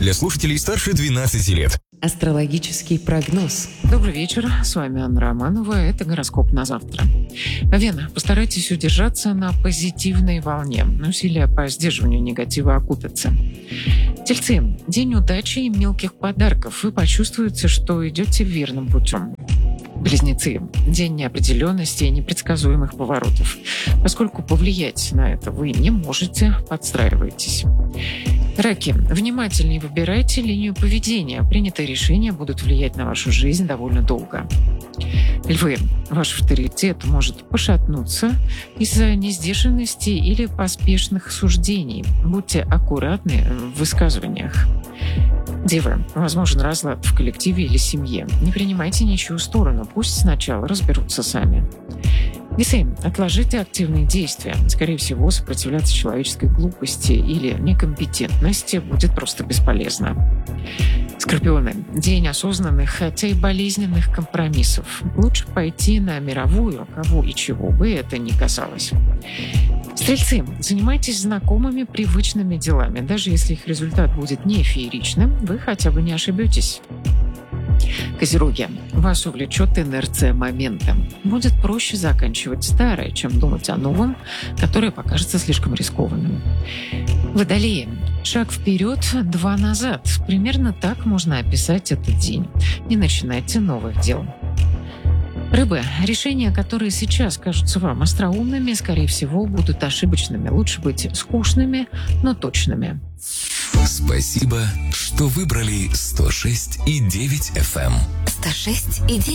для слушателей старше 12 лет. Астрологический прогноз. Добрый вечер, с вами Анна Романова, это гороскоп на завтра. Вена, постарайтесь удержаться на позитивной волне, усилия по сдерживанию негатива окупятся. Тельцы, день удачи и мелких подарков, вы почувствуете, что идете верным путем. Близнецы, день неопределенности и непредсказуемых поворотов. Поскольку повлиять на это вы не можете, подстраивайтесь. Раки, внимательнее выбирайте линию поведения. Принятые решения будут влиять на вашу жизнь довольно долго. Львы, ваш авторитет может пошатнуться из-за несдержанности или поспешных суждений. Будьте аккуратны в высказываниях. Девы, возможен разлад в коллективе или семье. Не принимайте ничью сторону, пусть сначала разберутся сами. Весы, отложите активные действия. Скорее всего, сопротивляться человеческой глупости или некомпетентности будет просто бесполезно. Скорпионы, день осознанных, хотя и болезненных компромиссов. Лучше пойти на мировую, кого и чего бы это ни касалось. Стрельцы, занимайтесь знакомыми, привычными делами. Даже если их результат будет не фееричным, вы хотя бы не ошибетесь. Козероги, вас увлечет инерция момента. Будет проще заканчивать старое, чем думать о новом, которое покажется слишком рискованным. Водолеи, шаг вперед, два назад. Примерно так можно описать этот день. Не начинайте новых дел. Рыбы, решения, которые сейчас кажутся вам остроумными, скорее всего, будут ошибочными. Лучше быть скучными, но точными. Спасибо, что выбрали 106,9 FM. 106,9.